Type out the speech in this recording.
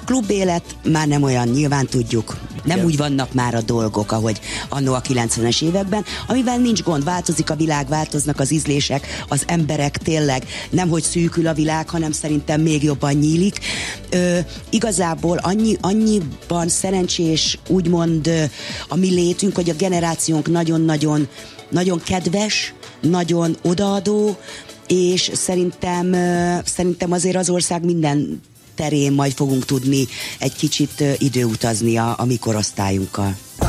klubélet már nem olyan, nyilván tudjuk. Nem úgy vannak már a dolgok, ahogy annó a 90-es években, amivel nincs gond, változik a világ, változnak az ízlések, az emberek tényleg nemhogy szűkül a világ, hanem szerintem még jobban nyílik. Igazából annyiban szerencsés úgymond a mi létünk, hogy a generációnk nagyon-nagyon nagyon kedves, nagyon odaadó, és szerintem azért az ország minden terén majd fogunk tudni egy kicsit időutazni a mi korosztályunkkal.